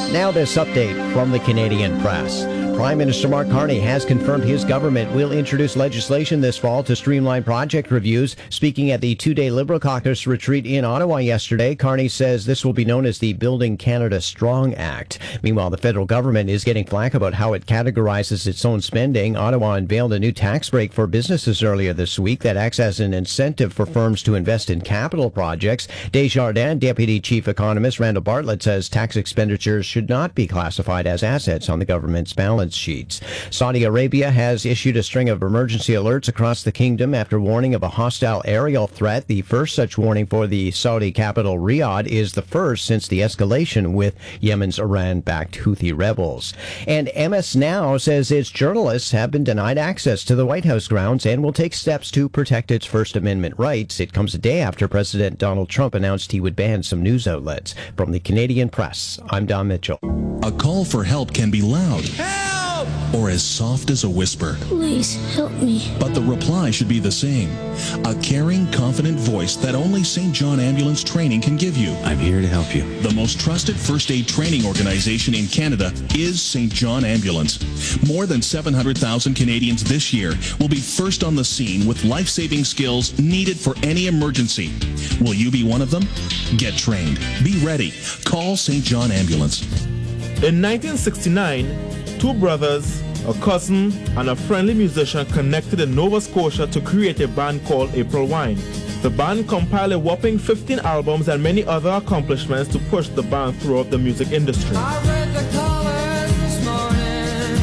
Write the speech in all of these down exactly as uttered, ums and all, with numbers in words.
Now this update from the Canadian Press. Prime Minister Mark Carney has confirmed his government will introduce legislation this fall to streamline project reviews. Speaking at the two-day Liberal caucus retreat in Ottawa yesterday, Carney says this will be known as the Building Canada Strong Act. Meanwhile, the federal government is getting flack about how it categorizes its own spending. Ottawa unveiled a new tax break for businesses earlier this week that acts as an incentive for firms to invest in capital projects. Desjardins Deputy Chief Economist Randall Bartlett says tax expenditures should not be classified as assets on the government's balance sheets. Saudi Arabia has issued a string of emergency alerts across the kingdom after warning of a hostile aerial threat. The first such warning for the Saudi capital, Riyadh, is the first since the escalation with Yemen's Iran-backed Houthi rebels. And M S Now says its journalists have been denied access to the White House grounds and will take steps to protect its First Amendment rights. It comes a day after President Donald Trump announced he would ban some news outlets. From the Canadian Press, I'm Don Mitchell. A call for help can be loud. Help! Or as soft as a whisper. Please help me. But the reply should be the same. A caring, confident voice that only Saint John Ambulance Training can give you. I'm here to help you. The most trusted first aid training organization in Canada is Saint John Ambulance. More than seven hundred thousand Canadians this year will be first on the scene with life-saving skills needed for any emergency. Will you be one of them? Get trained. Be ready. Call Saint John Ambulance. In nineteen sixty-nine, two brothers, a cousin, and a friendly musician connected in Nova Scotia to create a band called April Wine. The band compiled a whopping fifteen albums and many other accomplishments to push the band throughout the music industry. I read the colors this morning.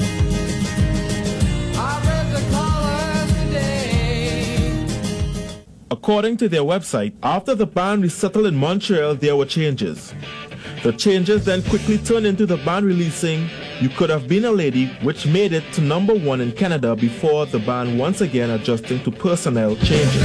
I read the colors today. According to their website, after the band resettled in Montreal, there were changes. The changes then quickly turned into the band releasing You Could Have Been a Lady, which made it to number one in Canada before the band once again adjusting to personnel changes.